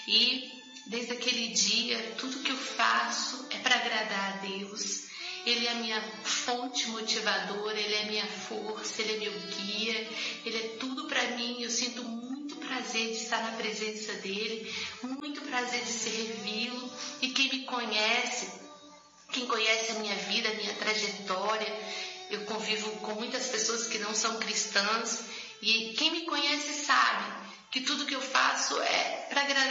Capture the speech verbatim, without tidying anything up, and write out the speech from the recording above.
E desde aquele dia, tudo que eu faço é para agradar a Deus. Ele é a minha fonte motivadora, Ele é a minha força, Ele é meu guia, Ele é tudo para mim. Eu sinto muito prazer de estar na presença dEle, muito prazer de servi-lo. E quem me conhece, quem conhece a minha vida, a minha trajetória, eu convivo com muitas pessoas que não são cristãs, e quem me conhece sabe que tudo que eu faço é para agradar